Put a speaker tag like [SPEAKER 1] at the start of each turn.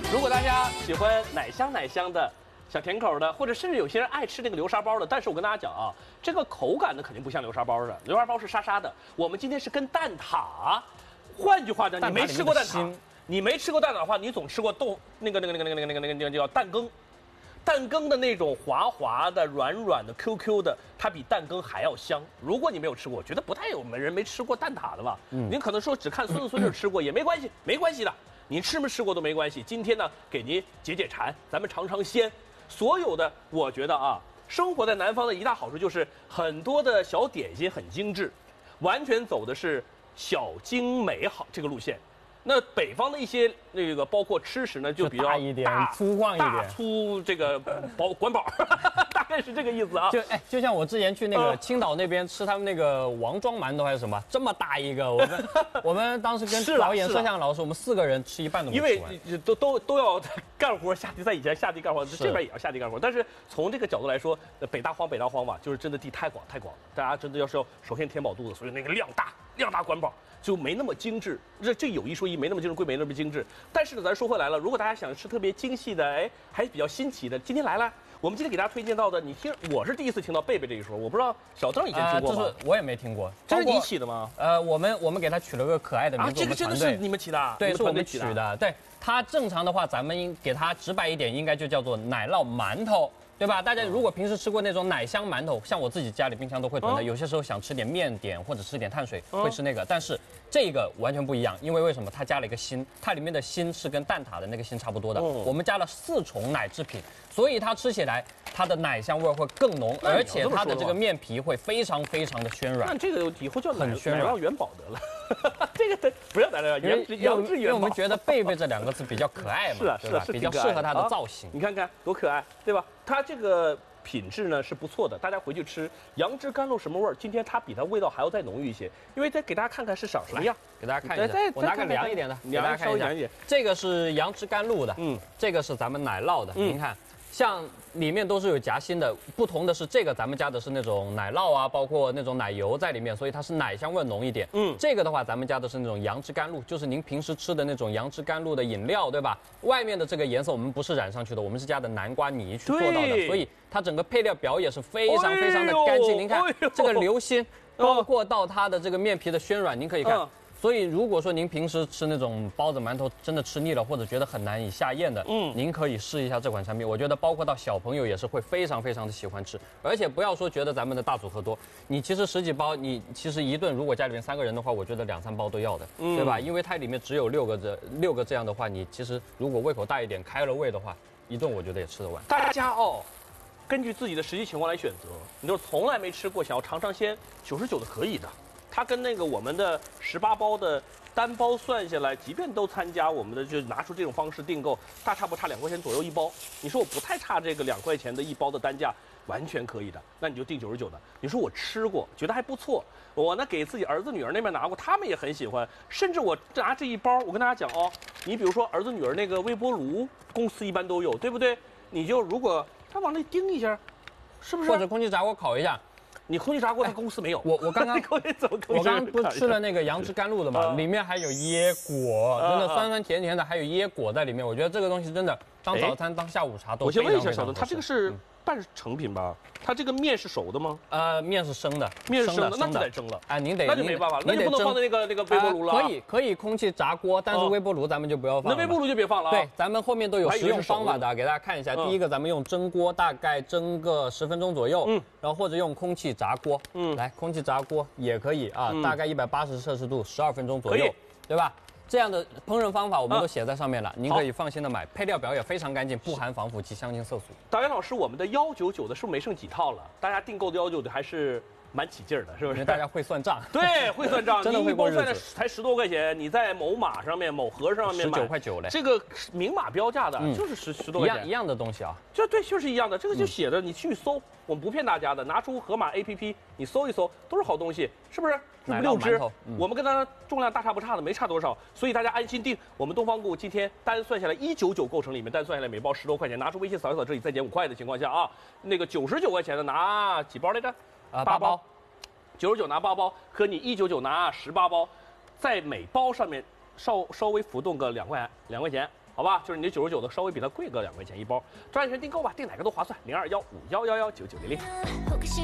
[SPEAKER 1] 如果大家喜欢奶香奶香的小甜口的，或者甚至有些人爱吃那个流沙包的，但是我跟大家讲啊，这个口感呢肯定不像流沙包的，流沙包是沙沙的。我们今天是跟蛋挞，换句话讲，你没吃过蛋挞，你没吃过蛋挞的话，你总吃过那个叫蛋羹。蛋羹的那种滑滑的、软软的、QQ 的，它比蛋羹还要香。如果你没有吃过，我觉得不太有人没吃过蛋挞的吧？您可能说只看孙子孙女吃过也没关系，没关系的，你吃没吃过都没关系。今天呢，给您解解馋，咱们尝尝鲜。所有的，我觉得啊，生活在南方的一大好处就是很多的小点心很精致，完全走的是小精美好这个路线。那北方的一些那个包括吃食呢，就比较
[SPEAKER 2] 大一点、粗犷一点、
[SPEAKER 1] 大粗这个管饱，大概是这个意思啊。
[SPEAKER 2] 就像我之前去那个青岛那边吃他们那个王庄馒头还是什么，这么大一个，我们当时跟导演、摄像老师，我们4个人吃一半都没吃完。
[SPEAKER 1] 因为都要干活，在以前下地干活，这边也要下地干活。但是从这个角度来说，北大荒吧，就是真的地太广，大家真的要首先填饱肚子，所以那个量大管饱。就没那么精致，这有一说一，没那么精致，贵没那么精致。但是呢，咱说回来了，如果大家想吃特别精细的，哎，还比较新奇的，今天来了，我们今天给大家推荐到的，我是第一次听到贝贝这一说，我不知道小邓以前听过吗？
[SPEAKER 2] 这是我也没听过，
[SPEAKER 1] 这是你起的吗？
[SPEAKER 2] 我们给他取了个可爱的名字，
[SPEAKER 1] 这个真的是你们起的？
[SPEAKER 2] 对，是我们取的。对，它正常的话，咱们给它直白一点，应该就叫做奶酪馒头。对吧？大家如果平时吃过那种奶香馒头，像我自己家里冰箱都会囤的，有些时候想吃点面点或者吃点碳水，会吃那个。但是这个完全不一样，因为为什么？它加了一个心，它里面的心是跟蛋挞的那个心差不多的。我们加了4重奶制品，所以它吃起来它的奶香味会更浓，而且它的这个面皮会非常的暄软。
[SPEAKER 1] 那这个以后叫奶酪元宝得了。这个不要奶酪
[SPEAKER 2] 杨致元宝，因为我们觉得贝贝这2个字比较可爱嘛，
[SPEAKER 1] 是
[SPEAKER 2] 比较适合它的造型。
[SPEAKER 1] 你看看多可爱，对吧？它这个品质呢是不错的，大家回去吃杨枝甘露什么味儿？今天它比它味道还要再浓郁一些，因为再给大家看看是长什么样，
[SPEAKER 2] 给大家看一下。我拿个凉一点的，给大家看一下。这个是杨枝甘露的，这个是咱们奶酪的。您看，像里面都是有夹心的，不同的是这个咱们加的是那种奶酪啊，包括那种奶油在里面，所以它是奶香味浓一点。这个的话咱们加的是那种杨枝甘露，就是您平时吃的那种杨枝甘露的饮料，对吧？外面的这个颜色我们不是染上去的，我们是加的南瓜泥去做到的，所以它整个配料表也是非常的干净。您看这个流心，包括到它的这个面皮的暄软，您可以看。所以，如果说您平时吃那种包子、馒头真的吃腻了，或者觉得很难以下咽的，您可以试一下这款产品。我觉得包括到小朋友也是会非常的喜欢吃。而且不要说觉得咱们的大组合多，你其实10几包，你其实一顿如果家里面3个人的话，我觉得2、3包都要的，对吧？因为它里面只有6个这样的话，你其实如果胃口大一点、开了胃的话，一顿我觉得也吃得完。
[SPEAKER 1] 大家根据自己的实际情况来选择。你就从来没吃过，想要尝鲜，99的可以的。它跟那个我们的18包的单包算下来，即便都参加我们的，就拿出这种方式订购，大差不差2块钱左右一包。你说我不太差这个2块钱的一包的单价，完全可以的。那你就订99的。你说我吃过，觉得还不错，我呢给自己儿子女儿那边拿过，他们也很喜欢。甚至我拿这一包，我跟大家讲你比如说儿子女儿那个微波炉，公司一般都有，对不对？你就如果他往那叮一下，是不是？
[SPEAKER 2] 或者空气炸锅烤一下。
[SPEAKER 1] 你空气炸锅它公司没有，
[SPEAKER 2] 我刚刚不是吃了那个杨枝甘露的嘛，里面还有椰果，真的酸甜的，还有椰果在里面。我觉得这个东西真的当早餐、当下午茶都非常非常好吃。我先问一下小邓，
[SPEAKER 1] 它这个是半成品吧？它这个面是熟的吗？
[SPEAKER 2] 面是生的，
[SPEAKER 1] 那就得蒸了。
[SPEAKER 2] 您得，
[SPEAKER 1] 那就没办法了，那就不能放在那个微波炉了。
[SPEAKER 2] 可以空气炸锅，但是微波炉咱们就不要放了。
[SPEAKER 1] 那微波炉就别放了。
[SPEAKER 2] 对，咱们后面都有实用方法的，给大家看一下。第一个，咱们用蒸锅，大概蒸个10分钟左右，然后或者用空气炸锅，来空气炸锅也可以啊，大概180摄氏度12分钟左右，对吧？这样的烹饪方法我们都写在上面了，您可以放心的买，配料表也非常干净，不含防腐剂、香精色素。
[SPEAKER 1] 导演老师，我们的199的是不是没剩几套了？大家订购的199的还是蛮起劲儿的，是不是？
[SPEAKER 2] 因为大家会算账。
[SPEAKER 1] 对，会算账。
[SPEAKER 2] 真的会过日子。
[SPEAKER 1] 你一包算才10多块钱，你在某马上面、某盒上面买
[SPEAKER 2] 19块9嘞，
[SPEAKER 1] 这个明码标价的，就是10多块钱。
[SPEAKER 2] 一样的东西啊。
[SPEAKER 1] 就是一样的，这个就写着，你去搜，我们不骗大家的，拿出盒马 APP， 你搜一搜，都是好东西，是不是？6只，我们跟它重量大差不差的，没差多少，所以大家安心订。我们东方顾今天单算下来199构成里面，单算下来每包10多块钱，拿出微信扫一扫，这里再减5块的情况下啊，那个99块钱的拿几包来着？8包，99拿8包，和你199拿18包，在每包上面稍微浮动个2块钱， 好吧？就是你这99的稍微比它贵个2块钱一包，抓紧时间订购吧，订哪个都划算。0215111990。